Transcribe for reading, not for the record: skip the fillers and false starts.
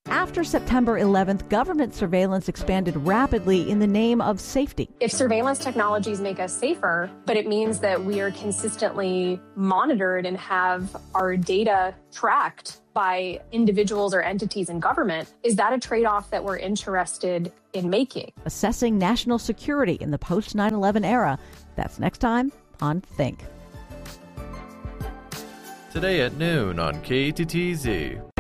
After September 11th, government surveillance expanded rapidly in the name of safety. If surveillance technologies make us safer, but it means that we are consistently monitored and have our data tracked by individuals or entities in government, is that a trade-off that we're interested in making? Assessing national security in the post-9/11 era. That's next time on Think. Today at noon on KTTZ.